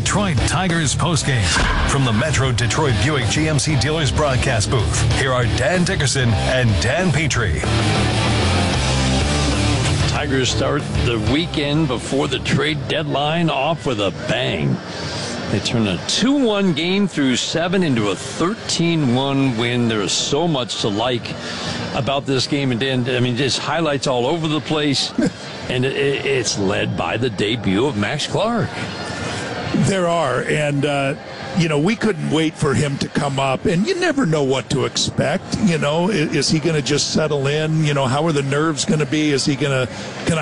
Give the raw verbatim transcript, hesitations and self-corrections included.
Detroit Tigers postgame. From the Metro Detroit Buick G M C Dealers broadcast booth, here are Dan Dickerson and Dan Petrie. Tigers start the weekend before the trade deadline off with a bang. They turn a two one game through seven into a thirteen one win. There is so much to like about this game. And Dan, I mean, just highlights all over the place. And it, it's led by the debut of Max Clark. There are. And, uh, you know, we couldn't wait for him to come up. And you never know what to expect. You know, is, is he going to just settle in? You know, how are the nerves going to be? Is he going to, can